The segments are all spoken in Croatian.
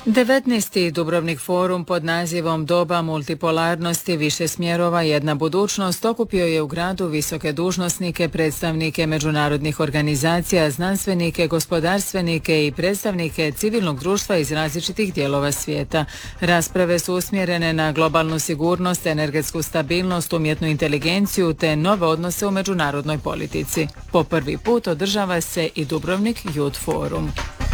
19. Dubrovnik forum pod nazivom Doba multipolarnosti, više smjerova, jedna budućnost okupio je u gradu visoke dužnosnike, predstavnike međunarodnih organizacija, znanstvenike, gospodarstvenike i predstavnike civilnog društva iz različitih dijelova svijeta. Rasprave su usmjerene na globalnu sigurnost, energetsku stabilnost, umjetnu inteligenciju te nove odnose u međunarodnoj politici. Po prvi put održava se i Dubrovnik Youth Forum.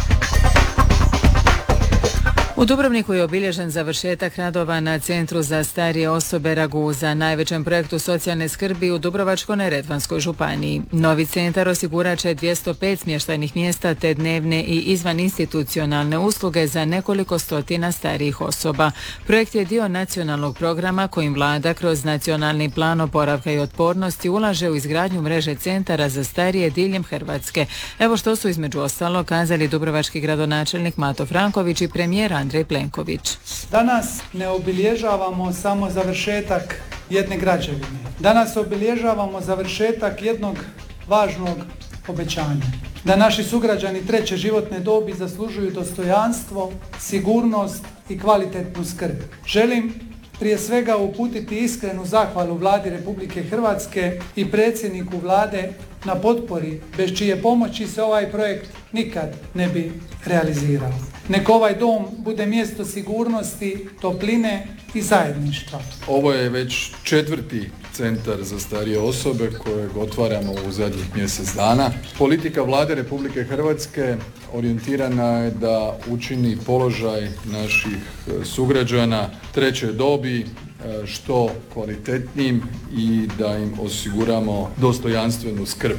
U Dubrovniku je obilježen završetak radova na Centru za starije osobe Raguza, najvećem projektu socijalne skrbi u Dubrovačko-neretvanskoj županiji. Novi centar osigurat će 205 smještajnih mjesta te dnevne i izvaninstitucionalne usluge za nekoliko stotina starijih osoba. Projekt je dio nacionalnog programa kojim vlada kroz nacionalni plan oporavka i otpornosti ulaže u izgradnju mreže centara za starije diljem Hrvatske. Evo što su između ostalog kazali dubrovački gradonačelnik Mato Franković i premijer Andrej Plenković. Danas ne obilježavamo samo završetak jedne građevine. Danas obilježavamo završetak jednog važnog obećanja. Da naši sugrađani treće životne dobi zaslužuju dostojanstvo, sigurnost i kvalitetnu skrb. Želim prije svega uputiti iskrenu zahvalu Vladi Republike Hrvatske i predsjedniku Vlade na potpori bez čije pomoći se ovaj projekt nikad ne bi realizirao. Neka ovaj dom bude mjesto sigurnosti, topline i zajedništva. Ovo je već 4. centar za starije osobe kojeg otvaramo u zadnjih mjesec dana. Politika Vlade Republike Hrvatske orijentirana je da učini položaj naših sugrađana treće dobi što kvalitetnijim i da im osiguramo dostojanstvenu skrb.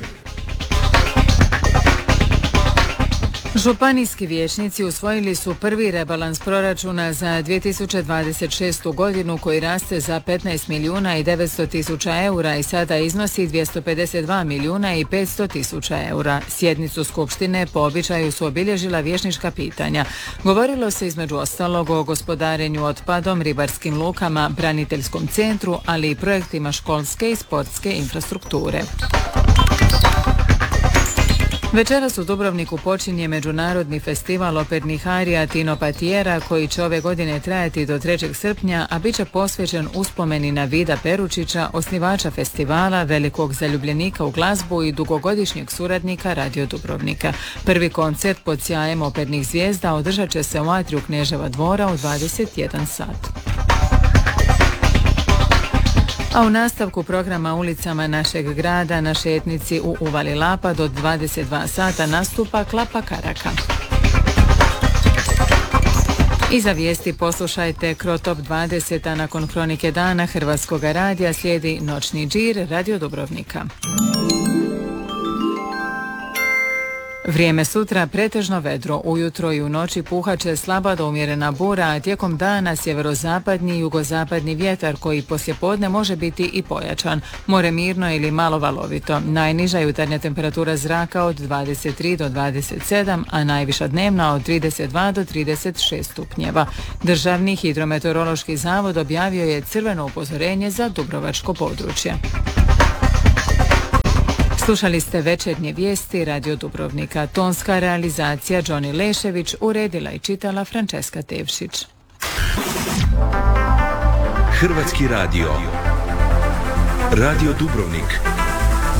Županijski vijećnici usvojili su prvi rebalans proračuna za 2026. godinu koji raste za 15 milijuna i 900 tisuća eura i sada iznosi 252 milijuna i 500 tisuća eura. Sjednicu Skupštine po običaju su obilježila vijećnička pitanja. Govorilo se između ostalog o gospodarenju otpadom, ribarskim lukama, braniteljskom centru, ali i projektima školske i sportske infrastrukture. Večeras u Dubrovniku počinje Međunarodni festival opernih arija Tino Patiera koji će ove godine trajati do 3. srpnja, a bit će posvećen uspomeni na Vida Peručića, osnivača festivala, velikog zaljubljenika u glazbu i dugogodišnjeg suradnika Radio Dubrovnika. Prvi koncert pod sjajem opernih zvijezda održat će se u atriju Kneževa dvora u 21 sat. A u nastavku programa ulicama našeg grada na šetnici u Uvali Lapad od 22 sata nastupa Klapa Karaka. I za vijesti poslušajte Krotop 20, a nakon Kronike dana Hrvatskog radija slijedi Noćni džir Radio Dubrovnika. Vrijeme sutra pretežno vedro, ujutro i u noći puhat će slaba do umjerena bura, a tijekom dana sjeverozapadni i jugozapadni vjetar koji poslijepodne može biti i pojačan. More mirno ili malo valovito. Najniža jutarnja temperatura zraka od 23 do 27, a najviša dnevna od 32 do 36 stupnjeva. Državni hidrometeorološki zavod objavio je crveno upozorenje za dubrovačko područje. Slušali ste večernje vijesti Radio Dubrovnika. Tonska realizacija Đoni Lešević, uredila i čitala Frančeska Tevšić. Hrvatski radio. Radio Dubrovnik.